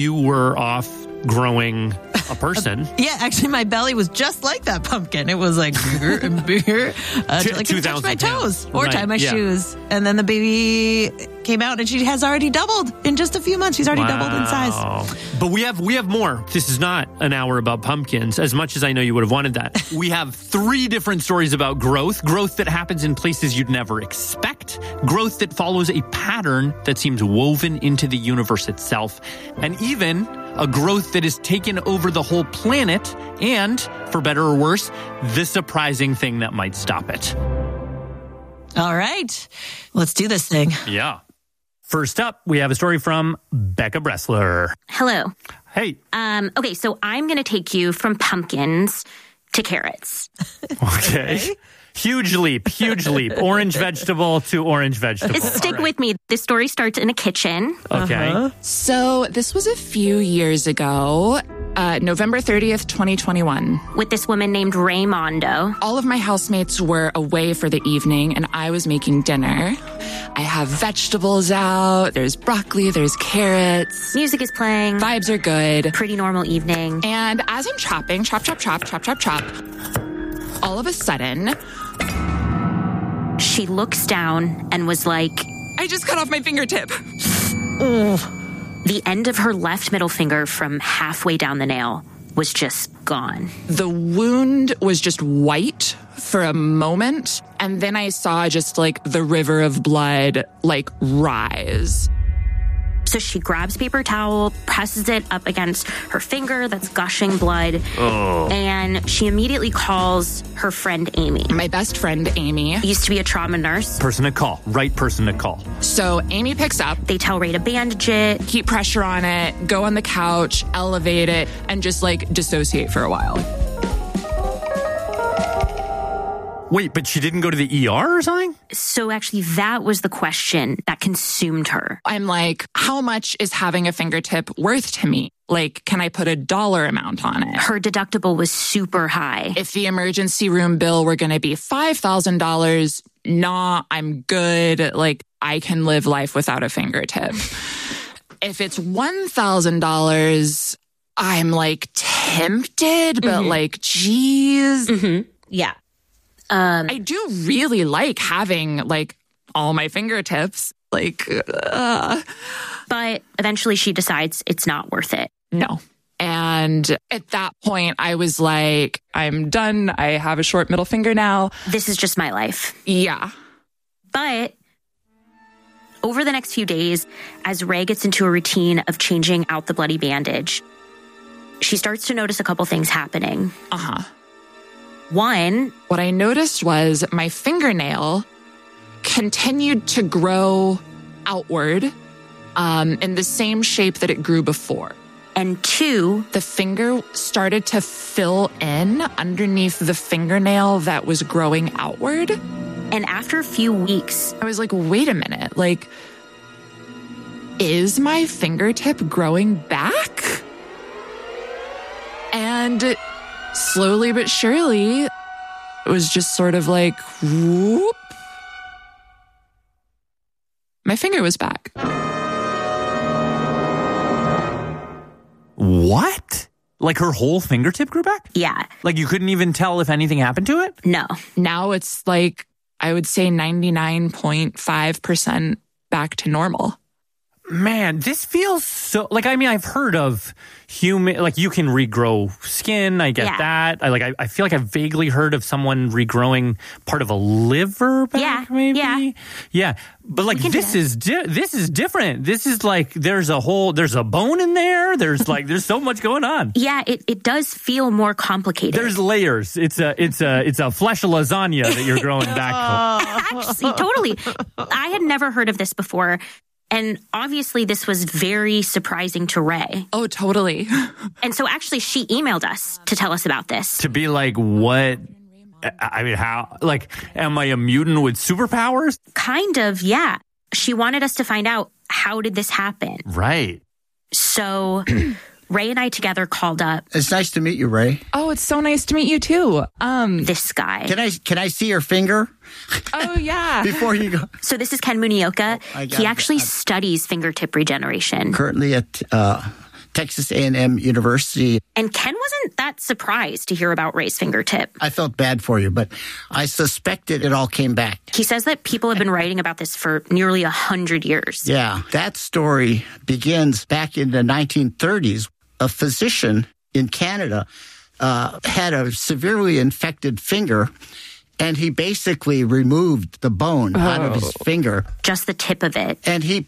You were off growing a person. Yeah, actually, my belly was just like that pumpkin. It was like bigger and bigger. Like to touch my toes or tie my shoes. And then the baby came out and she has already doubled in just a few months. She's already doubled in size. But we have more. This is not an hour about pumpkins, as much as I know you would have wanted that. We have 3 different stories about growth that happens in places you'd never expect, growth that follows a pattern that seems woven into the universe itself, and even a growth that has taken over the whole planet, and, for better or worse, the surprising thing that might stop it. All right, let's do this thing. Yeah. First up, we have a story from Becca Bressler. Hello. Hey. Okay, so I'm going to take you from pumpkins to carrots. Okay. Huge leap. Orange vegetable to orange vegetable. Stick with me. This story starts in a kitchen. Okay. So this was a few years ago, November 30th, 2021. With this woman named Raymondo. All of my housemates were away for the evening and I was making dinner. I have vegetables out. There's broccoli. There's carrots. Music is playing. Vibes are good. Pretty normal evening. And as I'm chopping, chop, all of a sudden, she looks down and was like, I just cut off my fingertip. The end of her left middle finger from halfway down the nail was just gone. The wound was just white for a moment, and then I saw just like the river of blood like rise. So she grabs paper towel, presses it up against her finger that's gushing blood, and she immediately calls her friend Amy. My best friend, Amy. Used to be a trauma nurse. Person to call. Right person to call. So Amy picks up. They tell Ray to bandage it. Keep pressure on it, go on the couch, elevate it, and just like dissociate for a while. Wait, but she didn't go to the ER or something? So actually, that was the question that consumed her. I'm like, how much is having a fingertip worth to me? Like, can I put a dollar amount on it? Her deductible was super high. If the emergency room bill were going to be $5,000, nah, I'm good. Like, I can live life without a fingertip. If it's $1,000, I'm like tempted, but like, geez. Yeah. I do really like having like all my fingertips, like, But eventually she decides it's not worth it. No. And at that point I was like, I'm done. I have a short middle finger now. This is just my life. Yeah. But over the next few days, as Ray gets into a routine of changing out the bloody bandage, she starts to notice a couple things happening. One, what I noticed was my fingernail continued to grow outward in the same shape that it grew before. And 2, the finger started to fill in underneath the fingernail that was growing outward. And after a few weeks, I was like, wait a minute, like, is my fingertip growing back? And slowly but surely, it was just sort of like, whoop. My finger was back. What? Like her whole fingertip grew back? Yeah. Like you couldn't even tell if anything happened to it? No. Now it's like, I would say 99.5% back to normal. Man, this feels so, like, I mean, I've heard of human, like you can regrow skin. I get that. I feel like I've vaguely heard of someone regrowing part of a liver back, maybe. Yeah. But like, this is different. This is like, there's a bone in there. There's so much going on. Yeah, it does feel more complicated. There's layers. It's a flesh lasagna that you're growing back. Actually, totally. I had never heard of this before. And obviously, this was very surprising to Ray. Oh, totally. And so actually, she emailed us to tell us about this. To be like, what? I mean, how? Like, am I a mutant with superpowers? Kind of, yeah. She wanted us to find out, how did this happen? Right. So Ray and I together called up. It's nice to meet you, Ray. Oh, it's so nice to meet you too. This guy. Can I see your finger? Oh, yeah. Before you go. So this is Ken Munioka. He actually studies fingertip regeneration. Currently at Texas A&M University. And Ken wasn't that surprised to hear about Ray's fingertip. I felt bad for you, but I suspected it all came back. He says that people have been writing about this for nearly 100 years. Yeah, that story begins back in the 1930s. A physician in Canada had a severely infected finger, and he basically removed the bone out of his finger. Just the tip of it. And he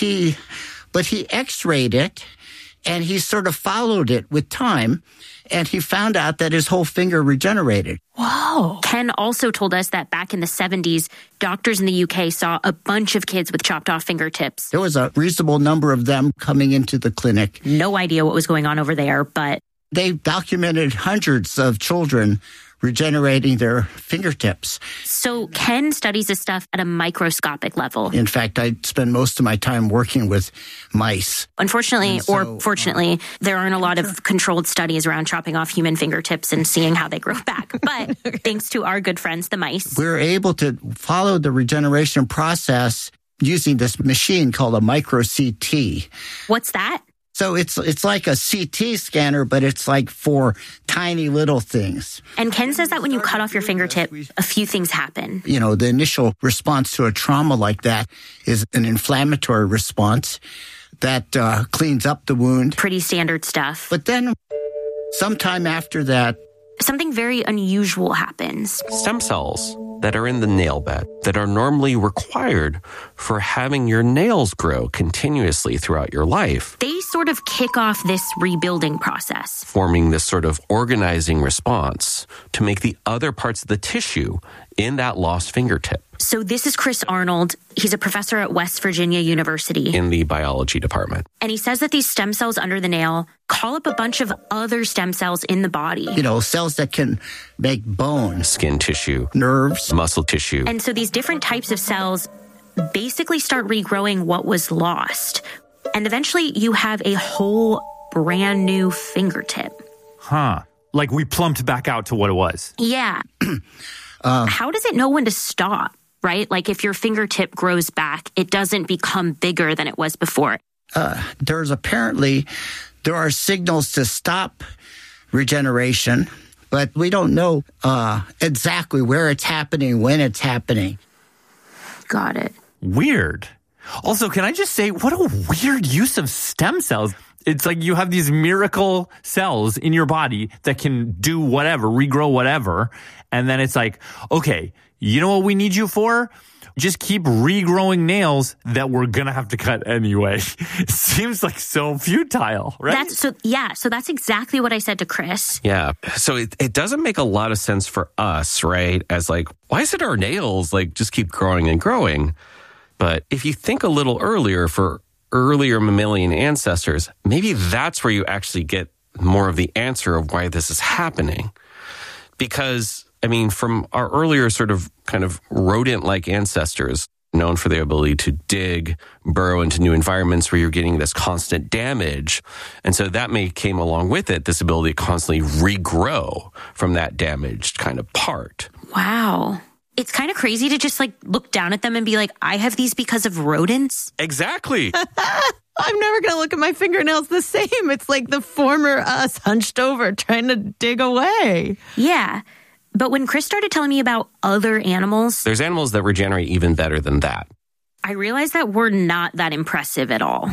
x-rayed it, and he sort of followed it with time, and he found out that his whole finger regenerated. Whoa. Ken also told us that back in the 70s, doctors in the UK saw a bunch of kids with chopped off fingertips. There was a reasonable number of them coming into the clinic. No idea what was going on over there, but they documented hundreds of children regenerating their fingertips. So Ken studies this stuff at a microscopic level. In fact, I spend most of my time working with mice. Unfortunately, or fortunately, there aren't a lot of controlled studies around chopping off human fingertips and seeing how they grow back. But thanks to our good friends, the mice, we're able to follow the regeneration process using this machine called a micro CT. What's that? So it's like a CT scanner, but it's like for tiny little things. And Ken says that when you cut off your fingertip, a few things happen. You know, the initial response to a trauma like that is an inflammatory response that cleans up the wound. Pretty standard stuff. But then sometime after that, something very unusual happens. Stem cells that are in the nail bed that are normally required for having your nails grow continuously throughout your life. They sort of kick off this rebuilding process, forming this sort of organizing response to make the other parts of the tissue in that lost fingertip. So this is Chris Arnold. He's a professor at West Virginia University in the biology department. And he says that these stem cells under the nail call up a bunch of other stem cells in the body. You know, cells that can make bone, skin tissue, nerves, muscle tissue. And so these different types of cells basically start regrowing what was lost. And eventually you have a whole brand new fingertip. Huh. Like we plumped back out to what it was. Yeah. How does it know when to stop, right? Like if your fingertip grows back, it doesn't become bigger than it was before. There are signals to stop regeneration, but we don't know exactly where it's happening, when it's happening. Got it. Weird. Also, can I just say, what a weird use of stem cells. It's like you have these miracle cells in your body that can do whatever, regrow whatever. And then it's like, okay, you know what we need you for? Just keep regrowing nails that we're going to have to cut anyway. It seems like so futile, right? So that's exactly what I said to Chris. Yeah. So it doesn't make a lot of sense for us, right? As like, why is it our nails like just keep growing and growing? But if you think a little earlier for earlier mammalian ancestors, maybe that's where you actually get more of the answer of why this is happening. Because, I mean, from our earlier sort of kind of rodent-like ancestors, known for their ability to dig, burrow into new environments where you're getting this constant damage. And so that came along with it, this ability to constantly regrow from that damaged kind of part. Wow. It's kind of crazy to just like look down at them and be like, I have these because of rodents. Exactly. I'm never going to look at my fingernails the same. It's like the former us hunched over trying to dig away. Yeah. But when Chris started telling me about other animals, there's animals that regenerate even better than that. I realized that we're not that impressive at all.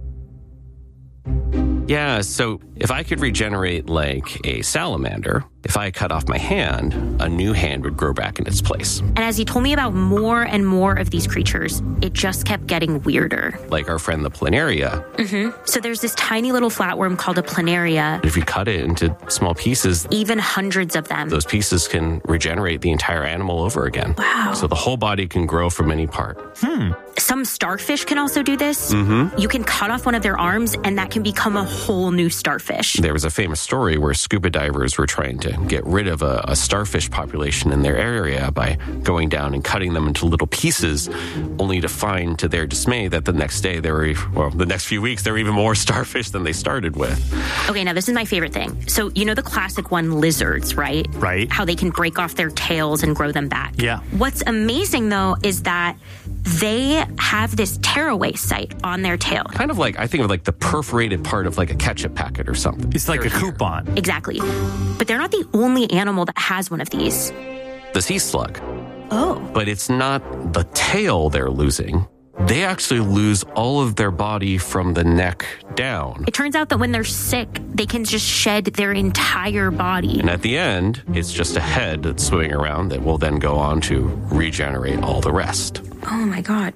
Yeah, so if I could regenerate like a salamander, if I cut off my hand, a new hand would grow back in its place. And as he told me about more and more of these creatures, it just kept getting weirder. Like our friend the planaria. Mm-hmm. So there's this tiny little flatworm called a planaria. If you cut it into small pieces, even hundreds of them, those pieces can regenerate the entire animal over again. Wow. So the whole body can grow from any part. Some starfish can also do this. Mm-hmm. You can cut off one of their arms and that can become a whole new starfish. There was a famous story where scuba divers were trying to get rid of a starfish population in their area by going down and cutting them into little pieces, only to find, to their dismay, that the next day the next few weeks, there were even more starfish than they started with. Okay, now this is my favorite thing. So, you know the classic one, lizards, right? Right. How they can break off their tails and grow them back. Yeah. What's amazing, though, is that they have this tearaway site on their tail. Kind of like, I think of like the perforated part of like a ketchup packet or something. It's like a coupon. Exactly. But they're not the only animal that has one of these. The sea slug. Oh. But it's not the tail they're losing. They actually lose all of their body from the neck down. It turns out that when they're sick, they can just shed their entire body. And at the end, it's just a head that's swimming around that will then go on to regenerate all the rest. Oh my God.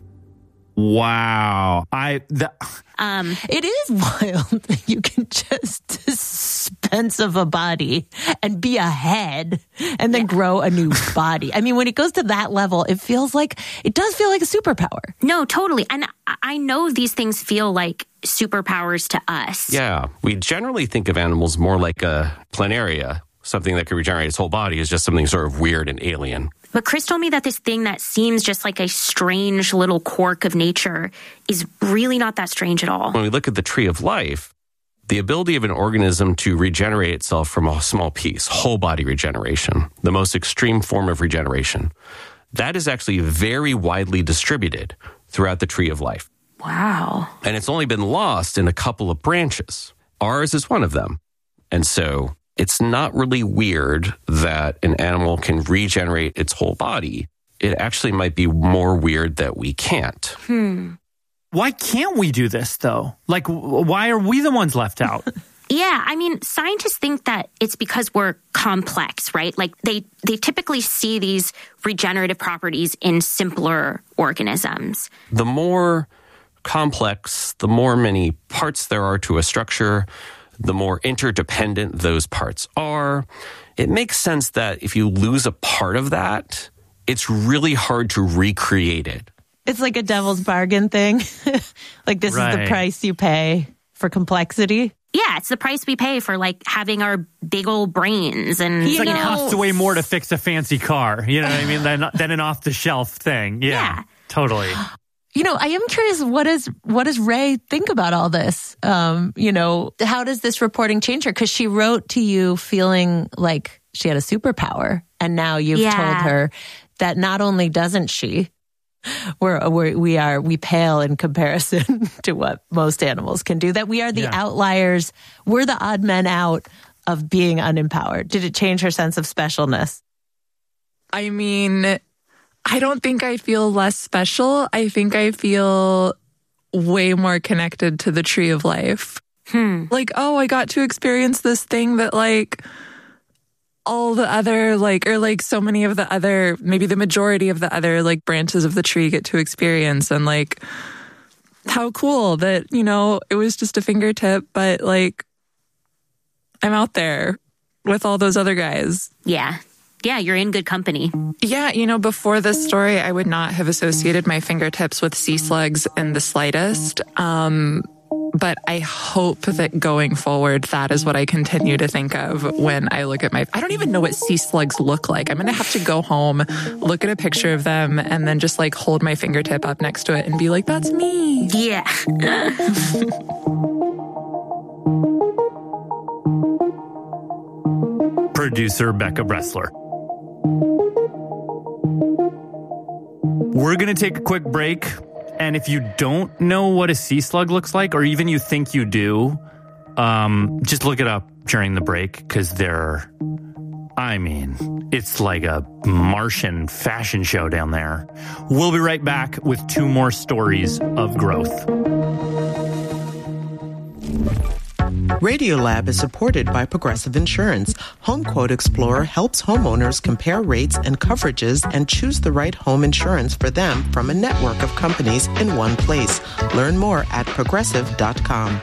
Wow. It is wild that you can just dispense of a body and be a head and then grow a new body. I mean, when it goes to that level, it does feel like a superpower. No, totally. And I know these things feel like superpowers to us. Yeah. We generally think of animals more like a planaria. Something that could regenerate its whole body is just something sort of weird and alien. But Chris told me that this thing that seems just like a strange little quirk of nature is really not that strange at all. When we look at the tree of life, the ability of an organism to regenerate itself from a small piece, whole body regeneration, the most extreme form of regeneration, that is actually very widely distributed throughout the tree of life. Wow. And it's only been lost in a couple of branches. Ours is one of them. And so it's not really weird that an animal can regenerate its whole body. It actually might be more weird that we can't. Why can't we do this, though? Like, why are we the ones left out? Yeah, I mean, scientists think that it's because we're complex, right? Like, they typically see these regenerative properties in simpler organisms. The more complex, the more many parts there are to a structure, the more interdependent those parts are. It makes sense that if you lose a part of that, it's really hard to recreate it. It's like a devil's bargain thing. Like this is the price you pay for complexity. Yeah, it's the price we pay for like having our big old brains. And it's like it costs way more to fix a fancy car, you know what I mean, than an off-the-shelf thing. Yeah. Totally. You know, I am curious, what does Ray think about all this? You know, how does this reporting change her? Because she wrote to you feeling like she had a superpower, and now you've told her that not only doesn't she, we pale in comparison to what most animals can do, that we are the outliers, we're the odd men out of being unempowered. Did it change her sense of specialness? I mean, I don't think I feel less special. I think I feel way more connected to the tree of life. Like, oh, I got to experience this thing that like all the other or so many of the other, maybe the majority of the other like branches of the tree get to experience. And like, how cool that, you know, it was just a fingertip, but like I'm out there with all those other guys. Yeah. Yeah, you're in good company. Yeah, you know, before this story, I would not have associated my fingertips with sea slugs in the slightest. But I hope that going forward, that is what I continue to think of when I look at I don't even know what sea slugs look like. I'm going to have to go home, look at a picture of them, and then just like hold my fingertip up next to it and be like, that's me. Yeah. Producer Becca Bressler. We're going to take a quick break. And if you don't know what a sea slug looks like, or even you think you do, just look it up during the break, because it's like a Martian fashion show down there. We'll be right back with 2 more stories of growth. Radiolab is supported by Progressive Insurance. HomeQuote Explorer helps homeowners compare rates and coverages and choose the right home insurance for them from a network of companies in one place. Learn more at progressive.com.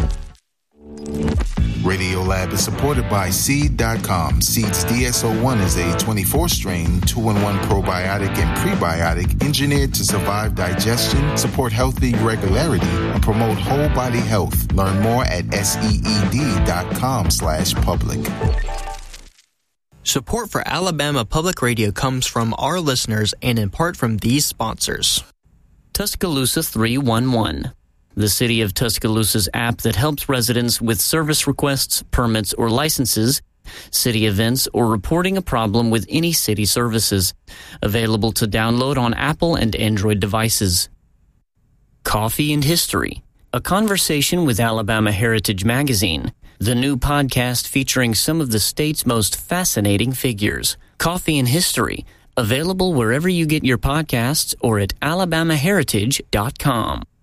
Radiolab is supported by Seed.com. Seed's DSO1 is a 24-strain, 2-in-1 probiotic and prebiotic engineered to survive digestion, support healthy regularity, and promote whole body health. Learn more at SEED.com/public. Support for Alabama Public Radio comes from our listeners and in part from these sponsors. Tuscaloosa 311. the City of Tuscaloosa's app that helps residents with service requests, permits, or licenses, city events, or reporting a problem with any city services. Available to download on Apple and Android devices. Coffee and History, a conversation with Alabama Heritage Magazine, the new podcast featuring some of the state's most fascinating figures. Coffee and History, available wherever you get your podcasts or at alabamaheritage.com.